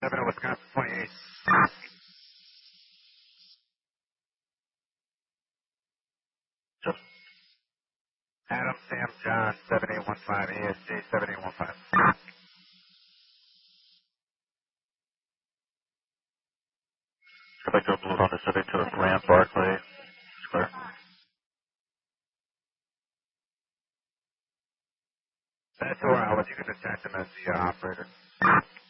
7 Wisconsin 28. Just Adam, Sam, John, 7815, ASJ 7815. I'd like to upload on the subject to the Ram Barclay Square. That's 4 hours. You can attach them as the operator.